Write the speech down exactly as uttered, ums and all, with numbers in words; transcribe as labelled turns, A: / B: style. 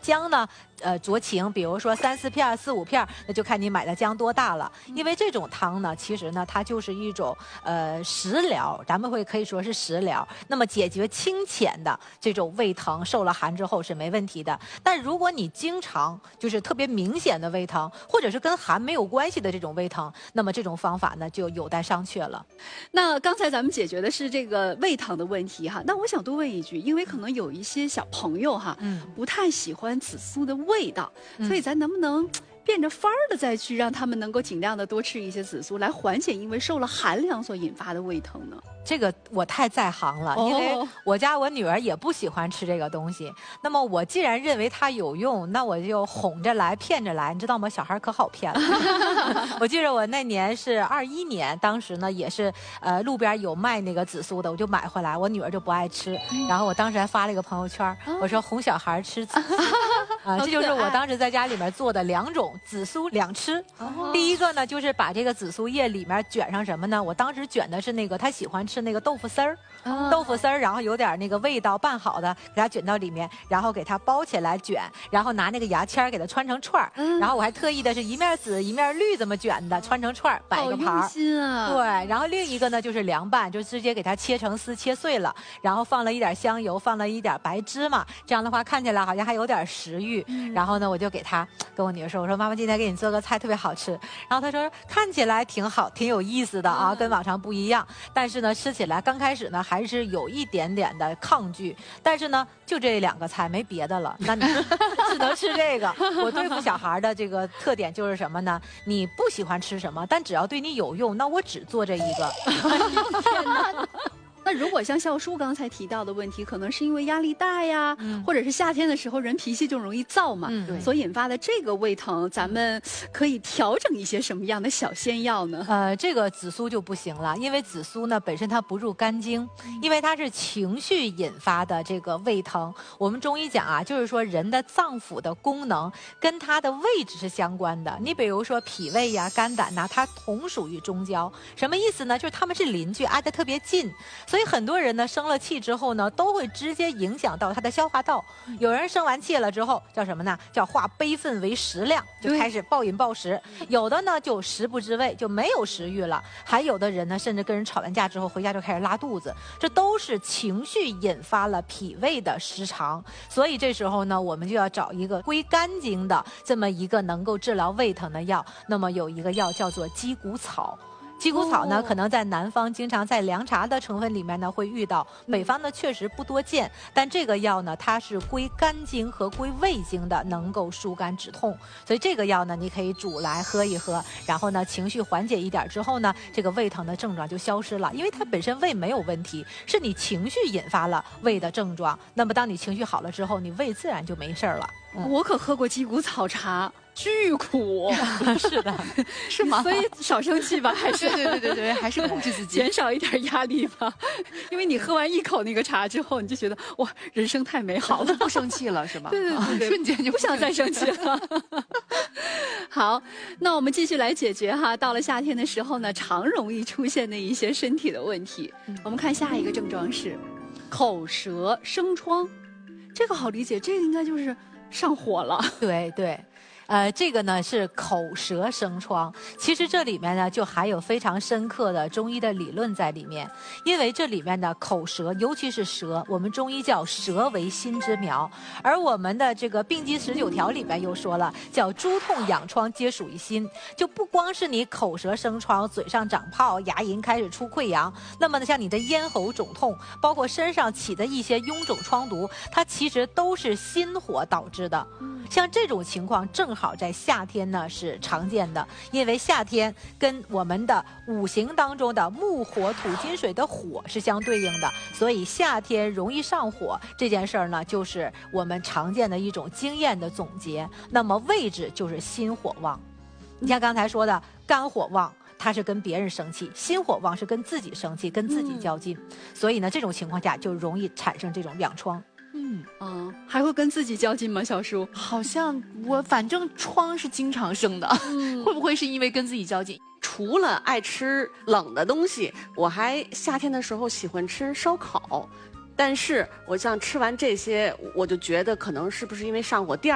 A: 姜呢，呃，酌情，比如说三四片、四五片，那就看你买的姜多大了。因为这种汤呢，其实呢，它就是一种呃食疗，咱们会可以说是食疗。那么解决清浅的这种胃疼，受了寒之后是没问题的。但如果你经常就是特别明显的胃疼，或者是跟寒没有关系的这种胃疼，那么这种方法呢就有待商榷了。
B: 那刚才咱们解决的是这个胃疼的问题哈，那我想多问一句，因为可能有一些小朋友哈，嗯，不太喜欢紫苏的味道，嗯、所以咱能不能变着法儿的再去让他们能够尽量的多吃一些紫苏，来缓解因为受了寒凉所引发的胃疼呢？
A: 这个我太在行了，因为我家我女儿也不喜欢吃这个东西。那么我既然认为它有用，那我就哄着来，骗着来，你知道吗？小孩可好骗了。我记得我那年是二一年，当时呢也是呃路边有卖那个紫苏的，我就买回来，我女儿就不爱吃，然后我当时还发了一个朋友圈，我说哄小孩吃紫苏。啊，这就是我当时在家里面做的两种紫苏两吃。第一个呢，就是把这个紫苏叶里面卷上什么呢？我当时卷的是那个他喜欢吃那个豆腐丝儿，豆腐丝儿，然后有点那个味道拌好的，给它卷到里面，然后给它包起来卷，然后拿那个牙签给它穿成串儿，然后我还特意的是一面紫一面绿这么卷的，穿成串儿摆个盘儿。
B: 好用心啊！
A: 对，然后另一个呢就是凉拌，就直接给它切成丝切碎了，然后放了一点香油，放了一点白芝麻，这样的话看起来好像还有点食欲。嗯、然后呢，我就给他跟我女儿说，我说妈妈今天给你做个菜特别好吃，然后她说看起来挺好，挺有意思的啊，跟往常不一样，但是呢吃起来刚开始呢还是有一点点的抗拒，但是呢就这两个菜没别的了，那你只能吃这个。我对付小孩的这个特点就是什么呢？你不喜欢吃什么，但只要对你有用，那我只做这一个。
B: 天哪！那如果像笑叔刚才提到的问题，可能是因为压力大呀，嗯、或者是夏天的时候人脾气就容易燥嘛，嗯、所引发的这个胃疼，咱们可以调整一些什么样的小仙药呢？
A: 呃，这个紫苏就不行了，因为紫苏呢本身它不入肝经，因为它是情绪引发的这个胃疼。我们中医讲啊，就是说人的脏腑的功能跟它的位置是相关的。你比如说脾胃呀、肝胆呐、它同属于中焦，什么意思呢？就是它们是邻居，挨得特别近。所以很多人呢生了气之后呢，都会直接影响到他的消化道。有人生完气了之后叫什么呢？叫化悲愤为食量，就开始暴饮暴食。有的呢就食不知味，就没有食欲了。还有的人呢，甚至跟人吵完架之后回家就开始拉肚子，这都是情绪引发了脾胃的失常。所以这时候呢，我们就要找一个归肝经的这么一个能够治疗胃疼的药。那么有一个药叫做鸡骨草。鸡骨草呢，可能在南方经常在凉茶的成分里面呢会遇到，北方呢确实不多见。但这个药呢，它是归肝经和归胃经的，能够疏肝止痛。所以这个药呢，你可以煮来喝一喝，然后呢情绪缓解一点之后呢，这个胃疼的症状就消失了。因为它本身胃没有问题，是你情绪引发了胃的症状。那么当你情绪好了之后，你胃自然就没事了。
B: 嗯、我可喝过鸡骨草茶。巨苦，
A: 是的，
B: 是吗？所以少生气吧，还是
C: 对对对对，还是控制自己，
B: 减少一点压力吧。因为你喝完一口那个茶之后，你就觉得哇，人生太美好了，
C: 不生气了是吧？
B: 对对对对，
C: 瞬间就
B: 不想再生气了。好，那我们继续来解决哈。到了夏天的时候呢，常容易出现的一些身体的问题。嗯、我们看下一个症状是口舌生疮，这个好理解，这个应该就是上火了。
A: 对对。呃，这个呢是口舌生疮，其实这里面呢就还有非常深刻的中医的理论在里面，因为这里面的口舌，尤其是舌，我们中医叫舌为心之苗，而我们的这个病机十九条里面又说了，叫诸痛痒疮皆属于心，就不光是你口舌生疮，嘴上长泡，牙龈开始出溃疡，那么呢像你的咽喉肿痛，包括身上起的一些臃肿疮毒，它其实都是心火导致的。像这种情况正好在夏天呢是常见的，因为夏天跟我们的五行当中的木火土金水的火是相对应的，所以夏天容易上火这件事儿呢，就是我们常见的一种经验的总结。那么位置就是心火旺，你像刚才说的肝火旺，他是跟别人生气，心火旺是跟自己生气，跟自己较劲，嗯、所以呢这种情况下就容易产生这种痒疮。
B: 嗯啊，还会跟自己较劲吗？小叔，
C: 好像我反正疮是经常生的，嗯、会不会是因为跟自己较劲？
D: 除了爱吃冷的东西，我还夏天的时候喜欢吃烧烤，但是我像吃完这些，我就觉得可能是不是因为上火，第二